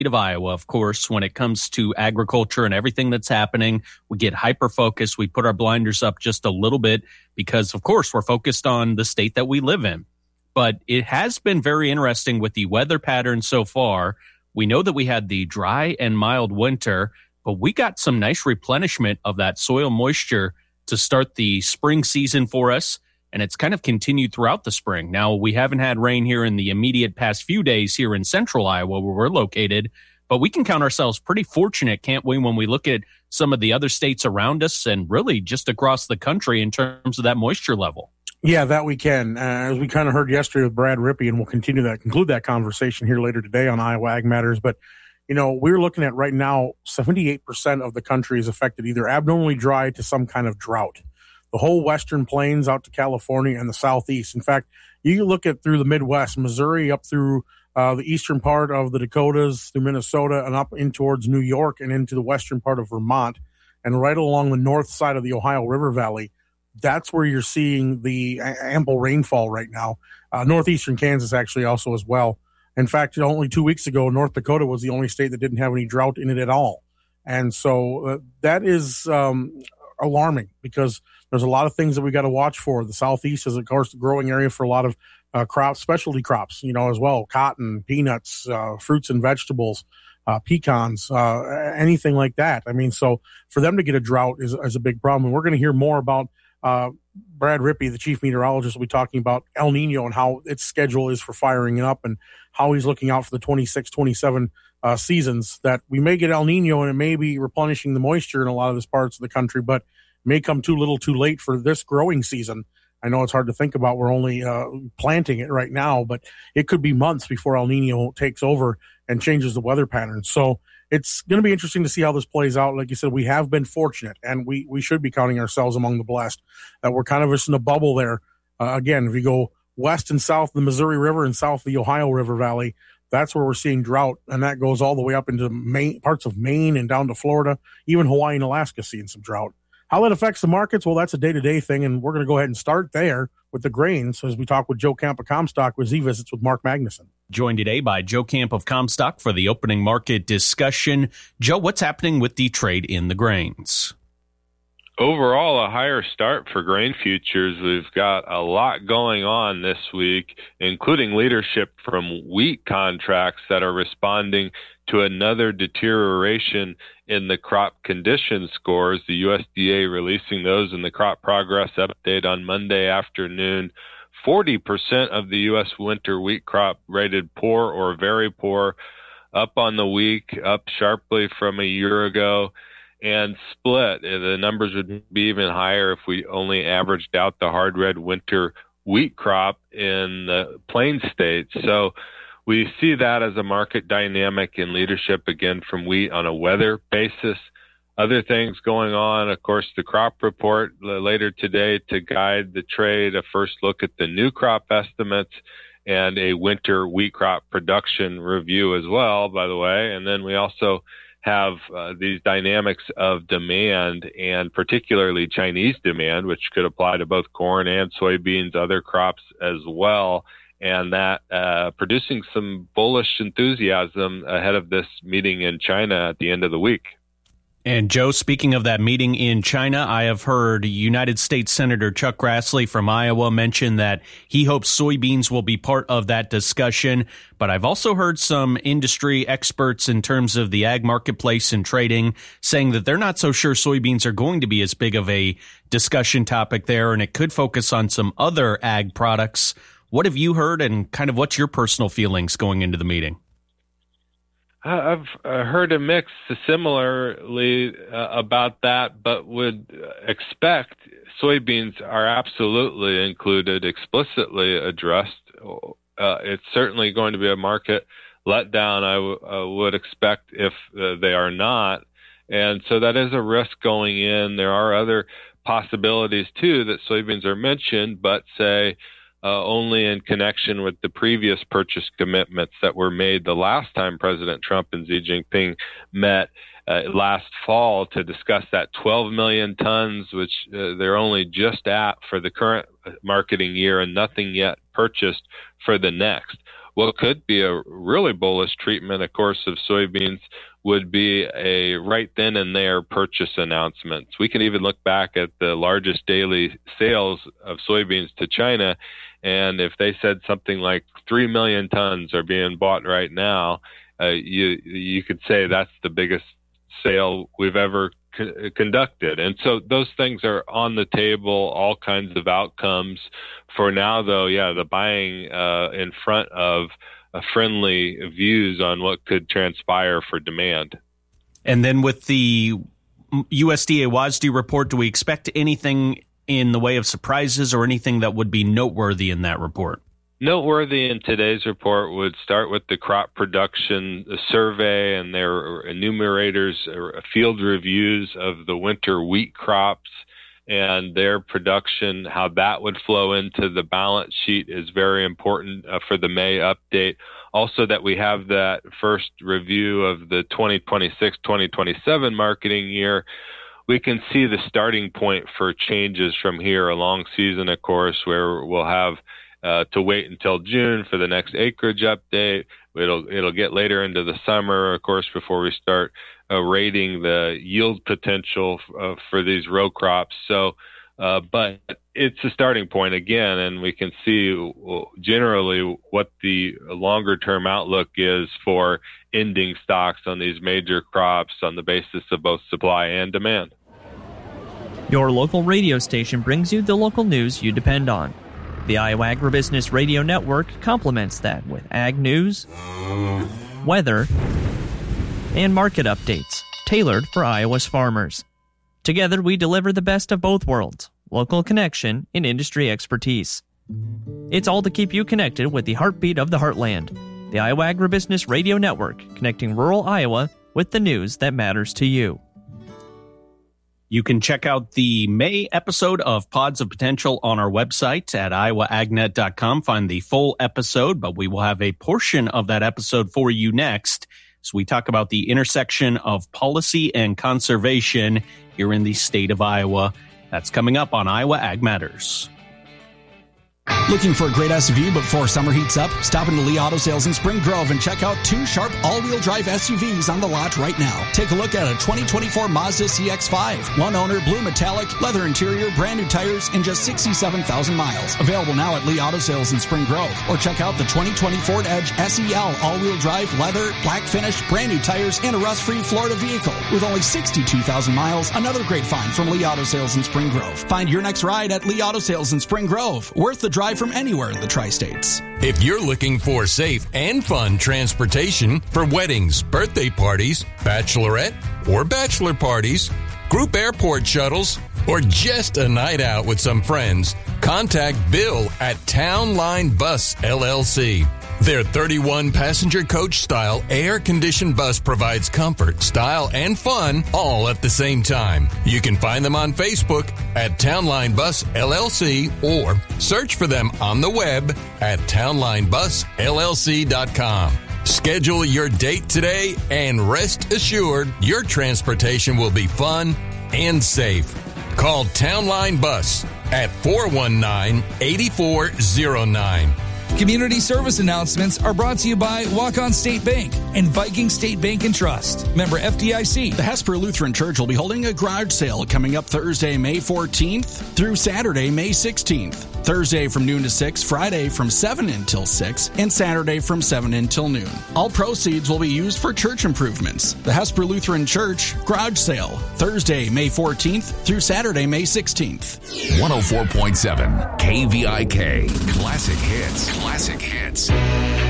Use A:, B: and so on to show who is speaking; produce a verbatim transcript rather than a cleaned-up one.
A: of Iowa, of course, when it comes to agriculture and everything that's happening, we get hyper-focused. We put our blinders up just a little bit because, of course, we're focused on the state that we live in. But it has been very interesting with the weather pattern so far. We know that we had the dry and mild winter, but we got some nice replenishment of that soil moisture to start the spring season for us. And it's kind of continued throughout the spring. Now, we haven't had rain here in the immediate past few days here in central Iowa where we're located, but we can count ourselves pretty fortunate, can't we, when we look at some of the other states around us and really just across the country in terms of that moisture level.
B: Yeah, that we can. Uh, as we kind of heard yesterday with Brad Rippey, and we'll continue that, conclude that conversation here later today on Iowa Ag Matters. But, you know, we're looking at right now, seventy-eight percent of the country is affected either abnormally dry to some kind of drought. The whole western plains out to California and the southeast. In fact, you look at through the Midwest, Missouri up through uh, the eastern part of the Dakotas, through Minnesota, and up in towards New York and into the western part of Vermont, and right along the north side of the Ohio River Valley. That's where you're seeing the ample rainfall right now. Uh, northeastern Kansas actually also as well. In fact, only two weeks ago, North Dakota was the only state that didn't have any drought in it at all. And so uh, that is um, alarming because there's a lot of things that we got to watch for. The Southeast is, of course, the growing area for a lot of uh, crops, specialty crops, you know, as well. Cotton, peanuts, uh, fruits and vegetables, uh, pecans, uh, anything like that. I mean, so for them to get a drought is, is a big problem. And we're going to hear more about uh, Brad Rippey, the chief meteorologist, will be talking about El Nino and how its schedule is for firing it up and how he's looking out for the twenty-six twenty-seven uh, seasons, that we may get El Nino and it may be replenishing the moisture in a lot of these parts of the country, but may come too little too late for this growing season. I know it's hard to think about. We're only uh, planting it right now, but it could be months before El Nino takes over and changes the weather patterns. So it's going to be interesting to see how this plays out. Like you said, we have been fortunate, and we, we should be counting ourselves among the blessed, that we're kind of just in a bubble there. Uh, again, if you go west and south of the Missouri River and south of the Ohio River Valley, that's where we're seeing drought, and that goes all the way up into Maine, parts of Maine and down to Florida, even Hawaii and Alaska seeing some drought. How that affects the markets, well, that's a day-to-day thing, and we're going to go ahead and start there with the grains as we talk with Joe Camp of Comstock as he visits with Mark Magnuson.
A: Joined today by Joe Camp of Comstock for the opening market discussion. Joe, what's happening with the trade in the grains?
C: Overall, a higher start for grain futures. We've got a lot going on this week, including leadership from wheat contracts that are responding to another deterioration in the crop condition scores. The U S D A releasing those in the crop progress update on Monday afternoon. forty percent of the U S winter wheat crop rated poor or very poor, up on the week, up sharply from a year ago, and split. The numbers would be even higher if we only averaged out the hard red winter wheat crop in the plain states. So we see that as a market dynamic in leadership, again, from wheat on a weather basis. Other things going on, of course, the crop report later today to guide the trade, a first look at the new crop estimates, and a winter wheat crop production review as well, by the way. And then we also have uh, these dynamics of demand, and particularly Chinese demand, which could apply to both corn and soybeans, other crops as well, and that uh, producing some bullish enthusiasm ahead of this meeting in China at the end of the week.
A: And Joe, speaking of that meeting in China, I have heard United States Senator Chuck Grassley from Iowa mention that he hopes soybeans will be part of that discussion. But I've also heard some industry experts in terms of the ag marketplace and trading saying that they're not so sure soybeans are going to be as big of a discussion topic there, and it could focus on some other ag products. What have you heard, and kind of what's your personal feelings going into the meeting?
C: I've heard a mix similarly uh, about that, but would expect soybeans are absolutely included, explicitly addressed. Uh, it's certainly going to be a market letdown, I w- uh, would expect, if uh, they are not. And so that is a risk going in. There are other possibilities, too, that soybeans are mentioned, but say, Uh, only in connection with the previous purchase commitments that were made the last time President Trump and Xi Jinping met uh, last fall to discuss that twelve million tons, which uh, they're only just at for the current marketing year and nothing yet purchased for the next. what could be a really bullish treatment, of course, of soybeans would be a right then and there purchase announcements. We can even look back at the largest daily sales of soybeans to China, and if they said something like three million tons are being bought right now, uh, you you could say that's the biggest sale we've ever co- conducted. And so those things are on the table, all kinds of outcomes. For now, though, yeah, the buying uh, in front of uh, friendly views on what could transpire for demand.
A: And then with the U S D A W A S D report, do we expect anything in the way of surprises or anything that would be noteworthy in that report?
C: Noteworthy in today's report would start with the crop production survey and their enumerators, field reviews of the winter wheat crops and their production. How that would flow into the balance sheet is very important uh, for the May update. Also, that we have that first review of the twenty twenty-six twenty twenty-seven marketing year. We can see the starting point for changes from here, a long season, of course, where we'll have Uh, to wait until June for the next acreage update. It'll it'll get later into the summer, of course, before we start uh, rating the yield potential f- uh, for these row crops. So, uh, but it's a starting point again, and we can see generally what the longer term outlook is for ending stocks on these major crops on the basis of both supply and demand.
D: Your local radio station brings you the local news you depend on. The Iowa Agribusiness Radio Network complements that with ag news, weather, and market updates tailored for Iowa's farmers. Together, we deliver the best of both worlds, local connection and industry expertise. It's all to keep you connected with the heartbeat of the heartland. The Iowa Agribusiness Radio Network, connecting rural Iowa with the news that matters to you.
A: You can check out the May episode of Pods of Potential on our website at iowa ag net dot com. Find the full episode, but we will have a portion of that episode for you next. So we talk about the intersection of policy and conservation here in the state of Iowa. That's coming up on Iowa Ag Matters.
E: Looking for a great S U V before summer heats up? Stop into Lee Auto Sales in Spring Grove and check out two sharp all-wheel drive S U Vs on the lot right now. Take a look at a twenty twenty-four Mazda C X five. One owner, blue metallic, leather interior, brand new tires, and just sixty-seven thousand miles. Available now at Lee Auto Sales in Spring Grove. Or check out the twenty twenty Ford Edge S E L all-wheel drive, leather, black finish, brand new tires, and a rust-free Florida vehicle. With only sixty-two thousand miles, another great find from Lee Auto Sales in Spring Grove. Find your next ride at Lee Auto Sales in Spring Grove. Worth the drive from anywhere in the Tri-States.
F: If you're looking for safe and fun transportation for weddings, birthday parties, bachelorette or bachelor parties, group airport shuttles, or just a night out with some friends, contact Bill at Town Line Bus L L C. Their thirty-one passenger coach style air-conditioned bus provides comfort, style, and fun all at the same time. You can find them on Facebook at Townline Bus L L C or search for them on the web at townline bus l l c dot com. Schedule your date today and rest assured your transportation will be fun and safe. Call Townline Bus at four one nine, eight four zero nine.
G: Community service announcements are brought to you by Walk-On State Bank and Viking State Bank and Trust. Member F D I C.
E: The Hesper Lutheran Church will be holding a garage sale coming up Thursday, May fourteenth through Saturday, May sixteenth. Thursday from noon to six, Friday from seven until six, and Saturday from seven until noon. All proceeds will be used for church improvements. The Hesper Lutheran Church garage sale, Thursday, May fourteenth through Saturday, May sixteenth.
H: one oh four point seven K V I K. Classic Hits. Classic Hits.